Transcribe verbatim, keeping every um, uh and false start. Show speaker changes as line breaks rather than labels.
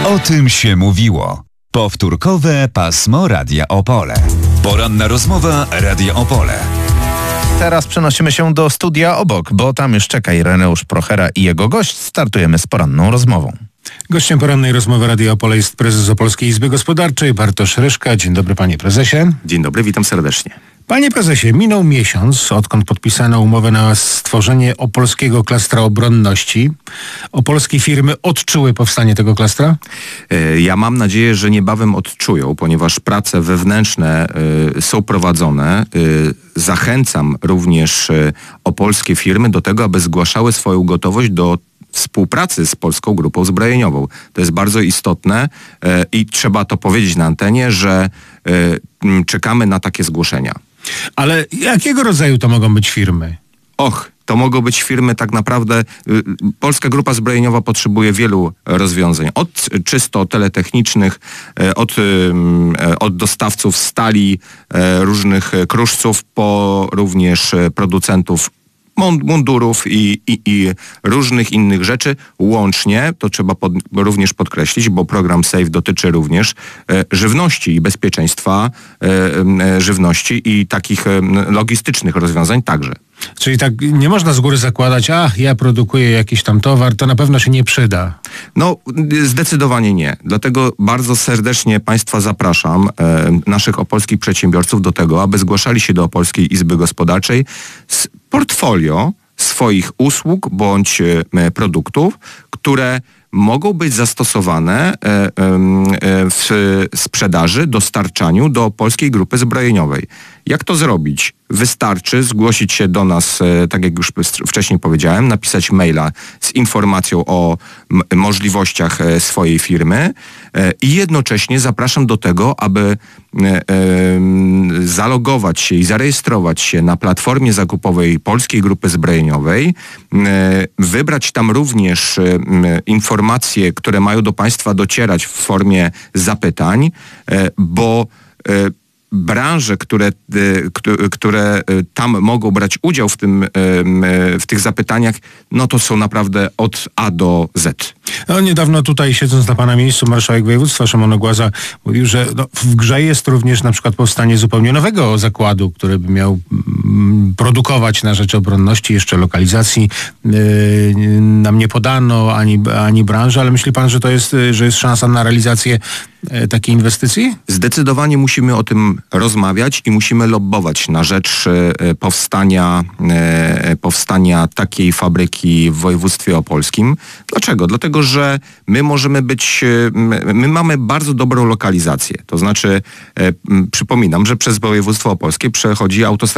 O tym się mówiło. Powtórkowe pasmo Radia Opole. Poranna rozmowa Radia Opole.
Teraz przenosimy się do studia obok, bo tam już czeka Ireneusz Prochera i jego gość. Startujemy z poranną rozmową.
Gościem porannej rozmowy Radia Opole jest prezes Opolskiej Izby Gospodarczej Bartosz Ryszka. Dzień dobry, panie prezesie.
Dzień dobry, witam serdecznie.
Panie prezesie, minął miesiąc, odkąd podpisano umowę na stworzenie opolskiego klastra obronności. Opolskie firmy odczuły powstanie tego klastra?
Ja mam nadzieję, że niebawem odczują, ponieważ prace wewnętrzne y, są prowadzone. Y, zachęcam również y, opolskie firmy do tego, aby zgłaszały swoją gotowość do współpracy z Polską Grupą Zbrojeniową. To jest bardzo istotne y, i trzeba to powiedzieć na antenie, że y, y, czekamy na takie zgłoszenia.
Ale jakiego rodzaju to mogą być firmy?
Och, to mogą być firmy tak naprawdę... Y, Polska Grupa Zbrojeniowa potrzebuje wielu rozwiązań. Od czysto teletechnicznych, y, od, y, od dostawców stali, y, różnych kruszców, po również producentów mundurów i, i, i różnych innych rzeczy. Łącznie, to trzeba pod, również podkreślić, bo program SAFE dotyczy również e, żywności i bezpieczeństwa e, e, żywności i takich e, logistycznych rozwiązań także.
Czyli tak nie można z góry zakładać, ach, ja produkuję jakiś tam towar, to na pewno się nie przyda.
No, zdecydowanie nie. Dlatego bardzo serdecznie Państwa zapraszam, e, naszych opolskich przedsiębiorców do tego, aby zgłaszali się do Opolskiej Izby Gospodarczej z portfolio swoich usług bądź e, produktów, które mogą być zastosowane e, e, w sprzedaży, dostarczaniu do Polskiej Grupy Zbrojeniowej. Jak to zrobić? Wystarczy zgłosić się do nas, e, tak jak już wcześniej powiedziałem, napisać maila z informacją o m- możliwościach e, swojej firmy e, i jednocześnie zapraszam do tego, aby e, e, zalogować się i zarejestrować się na platformie zakupowej Polskiej Grupy Zbrojeniowej, e, wybrać tam również e, informacje, które mają do Państwa docierać w formie zapytań, e, bo e, branże, które, które tam mogą brać udział w, tym, w tych zapytaniach, no to są naprawdę od A do Z.
No, niedawno tutaj, siedząc na pana miejscu, marszałek województwa Szymon Ogłaza mówił, że no, w grze jest również na przykład powstanie zupełnie nowego zakładu, który by miał mm, produkować na rzecz obronności, jeszcze lokalizacji yy, nam nie podano, ani, ani branży, ale myśli pan, że to jest, że jest szansa na realizację yy, takiej inwestycji?
Zdecydowanie musimy o tym rozmawiać i musimy lobbować na rzecz yy, powstania, yy, powstania takiej fabryki w województwie opolskim. Dlaczego? Dlatego, że my możemy być, my mamy bardzo dobrą lokalizację. To znaczy, e, przypominam, że przez województwo opolskie przechodzi autostrada